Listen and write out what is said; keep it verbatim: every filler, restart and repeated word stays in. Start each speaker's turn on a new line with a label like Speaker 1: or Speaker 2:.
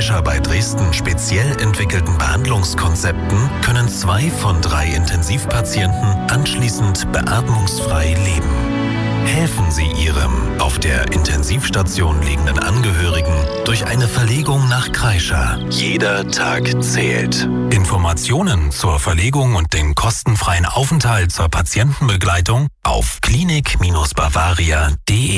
Speaker 1: Kreischer bei Dresden speziell entwickelten Behandlungskonzepten können zwei von drei Intensivpatienten anschließend beatmungsfrei leben. Helfen Sie Ihrem auf der Intensivstation liegenden Angehörigen durch eine Verlegung nach Kreischer. Jeder Tag zählt. Informationen zur Verlegung und den kostenfreien Aufenthalt zur Patientenbegleitung auf klinik Bindestrich bavaria punkt de.